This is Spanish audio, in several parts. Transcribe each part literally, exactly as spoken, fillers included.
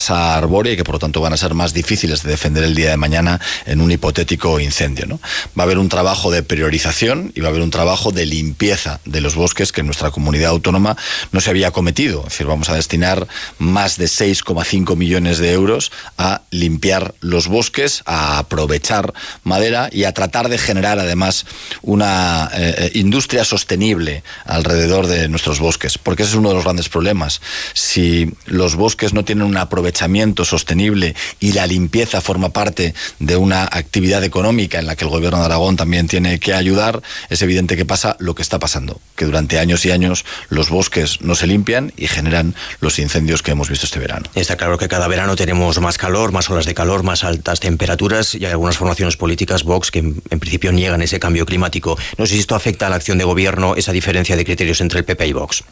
arbórea y que por lo tanto van a ser más difíciles de defender el día de mañana en un hipotético incendio, ¿no? Va a haber un trabajo de priorización y va a haber un trabajo de limpieza de los bosques que en nuestra comunidad autónoma no se había cometido. Es decir, vamos a destinar más de seis coma cinco millones de euros a limpiar los bosques, a aprovechar madera y a tratar de generar además una eh, industria sostenible alrededor de nuestros bosques, porque ese es uno de los grandes problemas. Si los bosques no tienen un aprovechamiento sostenible y la limpieza forma parte de una actividad económica en la que el gobierno de Aragón también tiene que ayudar, es evidente que pasa lo que está pasando, que durante años y años los bosques no se limpian y generan los incendios que hemos visto este verano. Está claro que cada verano tenemos más calor, más olas de calor, más altas temperaturas y hay algunas formaciones políticas, Vox, que en, en principio niegan ese cambio climático. No sé si esto afecta a la acción de gobierno, esa diferencia de criterios entre el P P y Vox.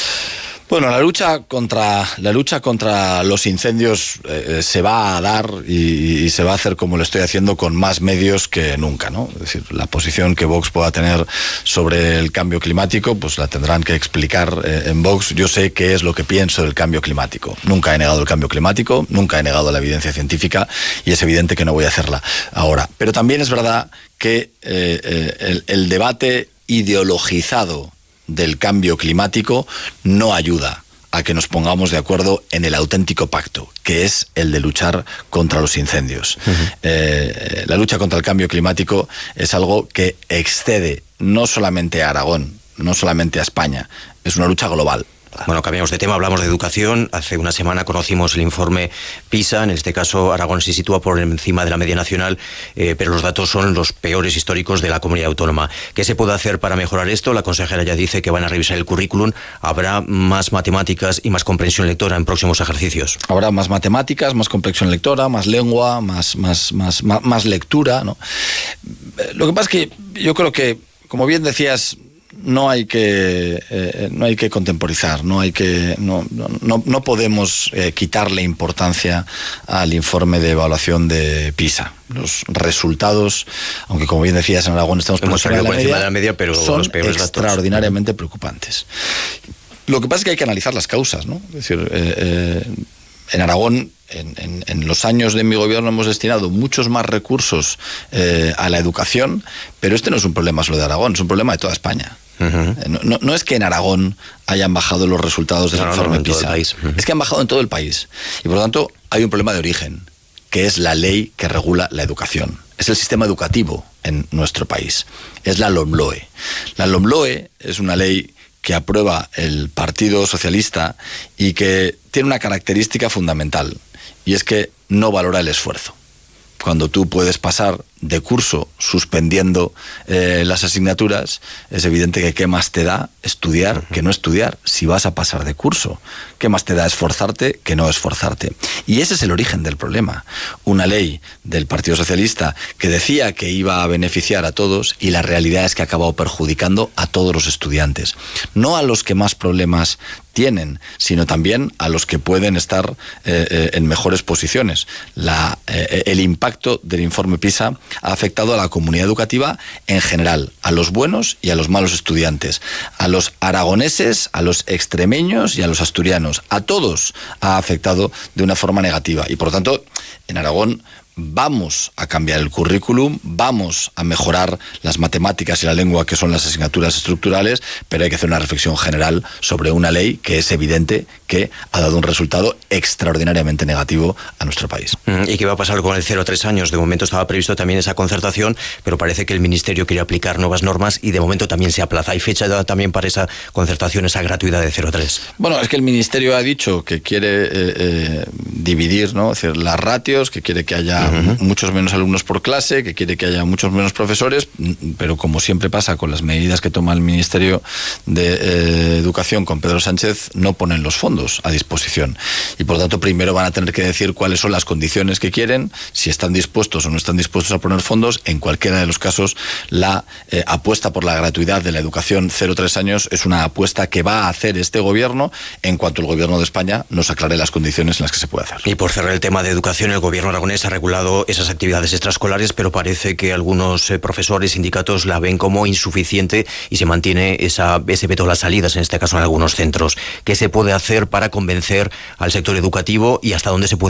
Bueno, la lucha contra la lucha contra los incendios eh, se va a dar y, y se va a hacer como lo estoy haciendo con más medios que nunca, ¿no? Es decir, la posición que Vox pueda tener sobre el cambio climático, pues la tendrán que explicar eh, en Vox. Yo sé qué es lo que pienso del cambio climático. Nunca he negado el cambio climático, nunca he negado la evidencia científica y es evidente que no voy a hacerla ahora. Pero también es verdad que eh, eh, el, el debate ideologizado del cambio climático no ayuda a que nos pongamos de acuerdo en el auténtico pacto, que es el de luchar contra los incendios. Uh-huh. Eh, la lucha contra el cambio climático es algo que excede no solamente a Aragón, no solamente a España, es una lucha global. Bueno, cambiamos de tema, hablamos de educación. Hace una semana conocimos el informe PISA. En este caso, Aragón se sitúa por encima de la media nacional, eh, pero los datos son los peores históricos de la comunidad autónoma. ¿Qué se puede hacer para mejorar esto? La consejera ya dice que van a revisar el currículum. ¿Habrá más matemáticas y más comprensión lectora en próximos ejercicios? Habrá más matemáticas, más comprensión lectora, más lengua, más, más, más, más, más lectura, ¿no? Lo que pasa es que yo creo que, como bien decías, no hay que eh, no hay que contemporizar, no hay que no no, no podemos eh, quitarle importancia al informe de evaluación de PISA. Los resultados, aunque como bien decías en Aragón estamos por encima de la media, de la media pero son los peores extraordinariamente datos. Preocupantes. Lo que pasa es que hay que analizar las causas, ¿no? Es decir, eh, eh, en Aragón, en, en, en los años de mi gobierno hemos destinado muchos más recursos eh, a la educación, pero este no es un problema solo de Aragón, es un problema de toda España. Uh-huh. No, no, no es que en Aragón hayan bajado los resultados del no, informe no, no, PISA, uh-huh. Es que han bajado en todo el país. Y por lo tanto hay un problema de origen, que es la ley que regula la educación. Es el sistema educativo en nuestro país. Es la LOMLOE. La LOMLOE es una ley que aprueba el Partido Socialista y que tiene una característica fundamental, y es que no valora el esfuerzo. Cuando tú puedes pasar de curso suspendiendo eh, las asignaturas, es evidente que qué más te da estudiar uh-huh. que no estudiar. Si vas a pasar de curso, qué más te da esforzarte que no esforzarte. Y ese es el origen del problema. Una ley del Partido Socialista que decía que iba a beneficiar a todos y la realidad es que ha acabado perjudicando a todos los estudiantes. No a los que más problemas tienen, sino también a los que pueden estar eh, eh, en mejores posiciones. La, eh, el impacto del informe PISA ha afectado a la comunidad educativa en general, a los buenos y a los malos estudiantes, a los aragoneses, a los extremeños y a los asturianos. A todos ha afectado de una forma negativa y por lo tanto en Aragón vamos a cambiar el currículum, vamos a mejorar las matemáticas y la lengua, que son las asignaturas estructurales, pero hay que hacer una reflexión general sobre una ley que es evidente que ha dado un resultado extraordinariamente negativo a nuestro país. ¿Y qué va a pasar con el cero a tres años? De momento estaba previsto también esa concertación, pero parece que el Ministerio quiere aplicar nuevas normas y de momento también se aplaza. ¿Hay fecha también para esa concertación, esa gratuidad de cero a tres? Bueno, es que el Ministerio ha dicho que quiere eh, eh, dividir, ¿no? Es decir, las ratios, que quiere que haya Uh-huh. muchos menos alumnos por clase, que quiere que haya muchos menos profesores, pero como siempre pasa con las medidas que toma el Ministerio de eh, Educación con Pedro Sánchez, no ponen los fondos a disposición. Y por lo tanto, primero van a tener que decir cuáles son las condiciones que quieren, si están dispuestos o no están dispuestos a poner fondos. En cualquiera de los casos, la eh, apuesta por la gratuidad de la educación cero a tres años es una apuesta que va a hacer este gobierno en cuanto el gobierno de España nos aclare las condiciones en las que se puede hacer. Y por cerrar el tema de educación, el gobierno aragonés ha regulado esas actividades extraescolares, pero parece que algunos eh, profesores, sindicatos la ven como insuficiente y se mantiene esa, ese veto a las salidas, en este caso en algunos centros. ¿Qué se puede hacer para convencer al sector educativo y hasta dónde se puede